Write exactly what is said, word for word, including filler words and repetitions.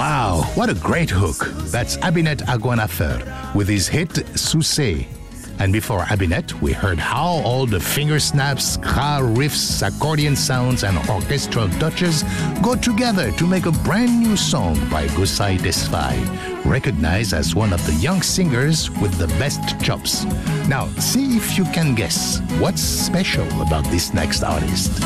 Wow, what a great hook. That's Abinette Aguanafer with his hit Soussé. And before Abinette, we heard how all the finger snaps, car riffs, accordion sounds, and orchestral touches go together to make a brand new song by Gusay Tesfaye, recognized as one of the young singers with the best chops. Now, see if you can guess what's special about this next artist.